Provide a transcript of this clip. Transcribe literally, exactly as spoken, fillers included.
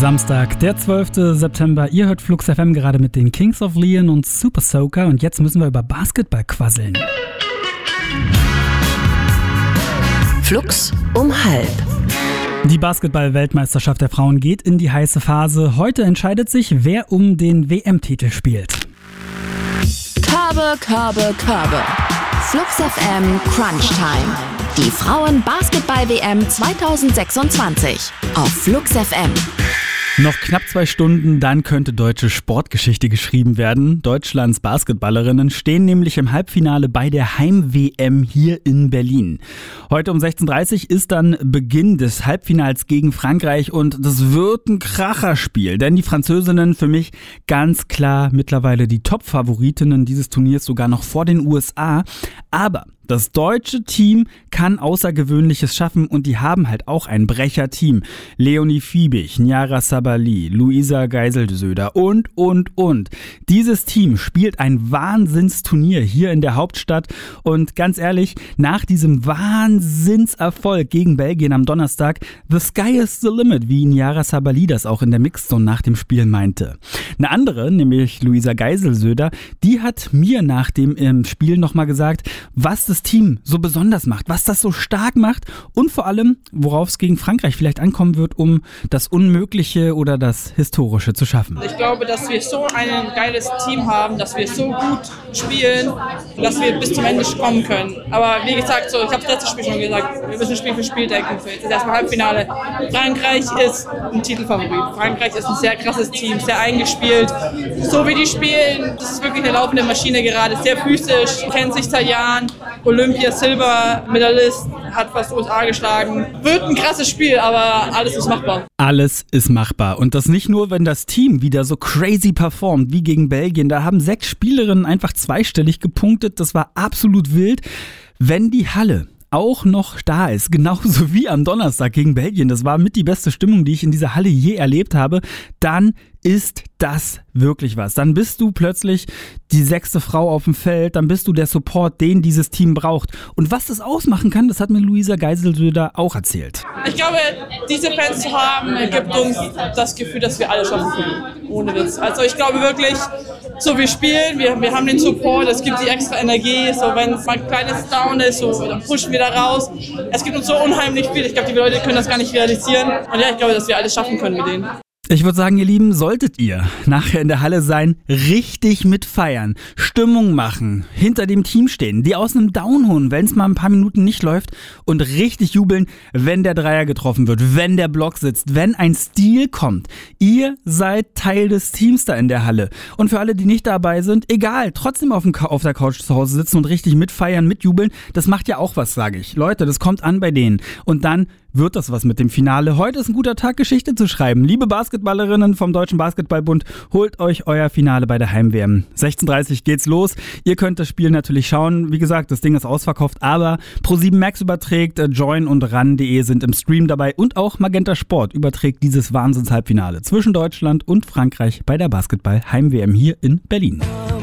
Samstag, der zwölfte September. Ihr hört Flux F M gerade mit den Kings of Leon und Super Soaker. Und jetzt müssen wir über Basketball quasseln. Flux um halb. Die Basketball-Weltmeisterschaft der Frauen geht in die heiße Phase. Heute entscheidet sich, wer um den W M-Titel spielt. Körbe, Körbe, Körbe. Flux F M Crunch Time. Die Frauen-Basketball-W M zwanzig sechsundzwanzig auf Flux F M. Noch knapp zwei Stunden, dann könnte deutsche Sportgeschichte geschrieben werden. Deutschlands Basketballerinnen stehen nämlich im Halbfinale bei der Heim-W M hier in Berlin. Heute um sechzehn Uhr dreißig ist dann Beginn des Halbfinals gegen Frankreich und das wird ein Kracherspiel, denn die Französinnen für mich ganz klar mittlerweile die Top-Favoritinnen dieses Turniers, sogar noch vor den U S A. Aber das deutsche Team kann Außergewöhnliches schaffen und die haben halt auch ein Brecher-Team. Leonie Fiebig, Nyara Sabali, Luisa Geiselsöder und, und, und. Dieses Team spielt ein Wahnsinnsturnier hier in der Hauptstadt und ganz ehrlich, nach diesem Wahnsinnserfolg gegen Belgien am Donnerstag, the sky is the limit, wie Nyara Sabali das auch in der Mixzone nach dem Spiel meinte. Eine andere, nämlich Luisa Geiselsöder, die hat mir nach dem ähm, Spiel nochmal gesagt, was das Team so besonders macht, was das so stark macht und vor allem, worauf es gegen Frankreich vielleicht ankommen wird, um das Unmögliche oder das Historische zu schaffen. Ich glaube, dass wir so ein geiles Team haben, dass wir so gut spielen, dass wir bis zum Ende kommen können. Aber wie gesagt, so, ich habe das letzte Spiel schon gesagt, wir müssen Spiel für Spiel denken. Das ist erstmal Halbfinale. Frankreich ist ein Titelfavorit. Frankreich ist ein sehr krasses Team, sehr eingespielt. So wie die spielen, das ist wirklich eine laufende Maschine gerade, sehr physisch, kennt sich seit Jahren. Olympia-Silber-Medaillist, hat fast U S A geschlagen. Wird ein krasses Spiel, aber alles ist machbar. Alles ist machbar. Und das nicht nur, wenn das Team wieder so crazy performt wie gegen Belgien. Da haben sechs Spielerinnen einfach zweistellig gepunktet. Das war absolut wild. Wenn die Halle auch noch da ist, genauso wie am Donnerstag gegen Belgien, das war mit die beste Stimmung, die ich in dieser Halle je erlebt habe, dann ist das wirklich was. Dann bist du plötzlich die sechste Frau auf dem Feld, dann bist du der Support, den dieses Team braucht. Und was das ausmachen kann, das hat mir Luisa Geiselsöder auch erzählt. Ich glaube, diese Fans zu haben, gibt uns das Gefühl, dass wir alle schaffen können. Ohne Witz. Also ich glaube wirklich, so wir spielen, wir, wir haben den Support, es gibt die extra Energie, so wenn es mal ein kleines Down ist, so, dann pushen wir da raus. Es gibt uns so unheimlich viel, ich glaube, die Leute können das gar nicht realisieren. Und ja, ich glaube, dass wir alles schaffen können mit denen. Ich würde sagen, ihr Lieben, solltet ihr nachher in der Halle sein, richtig mitfeiern, Stimmung machen, hinter dem Team stehen, die aus einem Down holen, wenn es mal ein paar Minuten nicht läuft und richtig jubeln, wenn der Dreier getroffen wird, wenn der Block sitzt, wenn ein Steal kommt. Ihr seid Teil des Teams da in der Halle. Und für alle, die nicht dabei sind, egal, trotzdem auf, dem, auf der Couch zu Hause sitzen und richtig mitfeiern, mitjubeln, das macht ja auch was, sage ich. Leute, das kommt an bei denen. Und dann wird das was mit dem Finale. Heute ist ein guter Tag, Geschichte zu schreiben. Liebe Basketballerinnen vom Deutschen Basketballbund, holt euch euer Finale bei der Heim-W M. sechzehn Uhr dreißig geht's los. Ihr könnt das Spiel natürlich schauen. Wie gesagt, das Ding ist ausverkauft, aber ProSieben Max überträgt, Join und ran punkt de sind im Stream dabei und auch Magenta Sport überträgt dieses Wahnsinns-Halbfinale zwischen Deutschland und Frankreich bei der Basketball-Heim-W M hier in Berlin.